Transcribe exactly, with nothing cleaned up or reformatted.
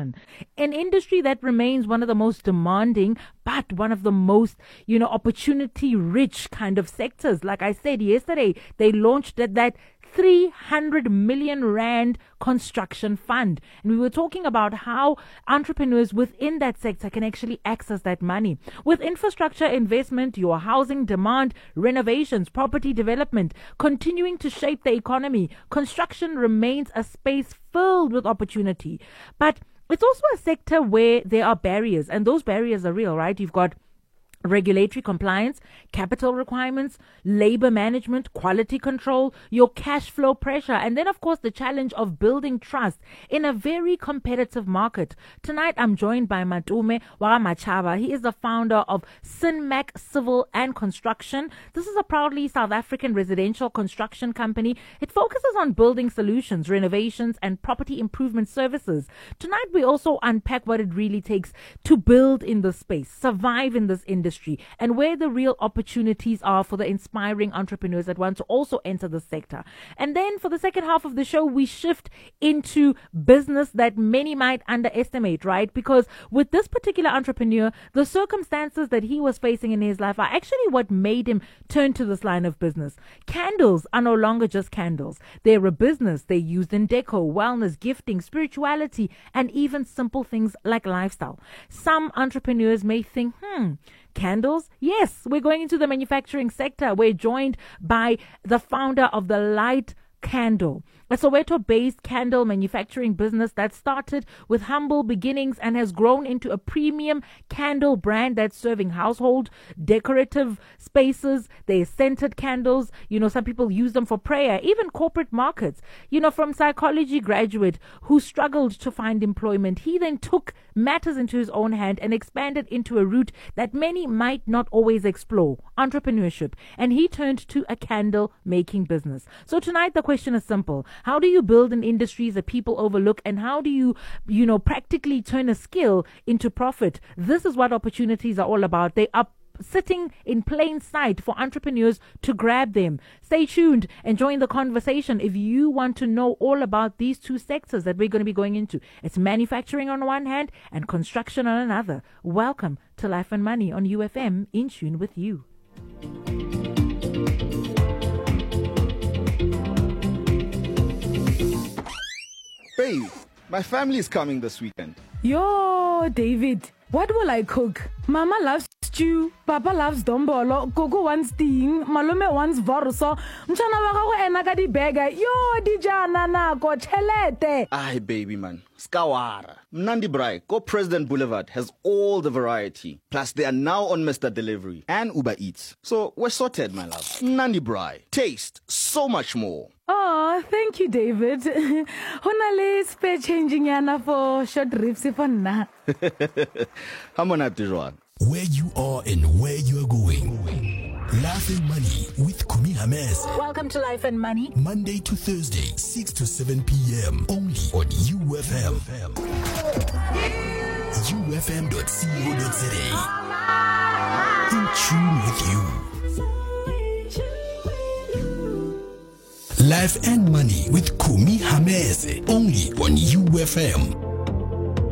construction, an industry that remains one of the most demanding, but one of the most, you know, opportunity rich kind of sectors. Like I said yesterday, they launched that, that three hundred million rand construction fund. And we were talking about how entrepreneurs within that sector can actually access that money. With infrastructure investment, your housing demand, renovations, property development, continuing to shape the economy, construction remains a space filled with opportunity. But it's also a sector where there are barriers, and those barriers are real, right? You've got regulatory compliance, capital requirements, labor management, quality control, your cash flow pressure, and then, of course, the challenge of building trust in a very competitive market. Tonight, I'm joined by Matume Wagamachaba. He is the founder of Sinmac Civil and Construction. This is a proudly South African residential construction company. It focuses on building solutions, renovations, and property improvement services. Tonight, we also unpack what it really takes to build in this space, survive in this industry, and where the real opportunities are for the inspiring entrepreneurs that want to also enter the sector. And then for the second half of the show, we shift into business that many might underestimate, right? Because with this particular entrepreneur, the circumstances that he was facing in his life are actually what made him turn to this line of business. Candles are no longer just candles. They're a business. They're used in deco, wellness, gifting, spirituality, and even simple things like lifestyle. Some entrepreneurs may think, hmm, candles? Yes, we're going into the manufacturing sector. We're joined by the founder of the Light Candle, a Soweto-based candle manufacturing business that started with humble beginnings and has grown into a premium candle brand that's serving household decorative spaces. They're scented candles. You know, some people use them for prayer, even corporate markets. You know, from psychology graduate who struggled to find employment, he then took matters into his own hand and expanded into a route that many might not always explore, entrepreneurship. And he turned to a candle making business. So tonight the question is simple. How do you build an industry that people overlook, and how do you, you know, practically turn a skill into profit? This is what opportunities are all about. They are sitting in plain sight for entrepreneurs to grab them. Stay tuned and join the conversation if you want to know all about these two sectors that we're going to be going into. It's manufacturing on one hand and construction on another. Welcome to Life and Money on U F M, in tune with you. Babe, my family is coming this weekend. Yo, David, what will I cook? Mama loves stew, Papa loves dombolo, Gogo wants ting, Malume wants vorso, Mchana wako ena di bega, yo dijana na go chelete. Aye, baby man, skawara. Mnandi Braai, Go President Boulevard has all the variety. Plus, they are now on Mister Delivery and Uber Eats. So, we're sorted, my love. Mnandi Braai, taste so much more. Oh, thank you, David. Honale spare changing yana for short ribs for na. Hamonat Dijuan. Where you are and where you are going. Life and Money with Kumi Hames. Welcome to Life and Money. Monday to Thursday, six to seven p.m. Only on U F M. U F M dot co dot z a. In tune with you. Life and Money with Kumi Hameze, only on U F M.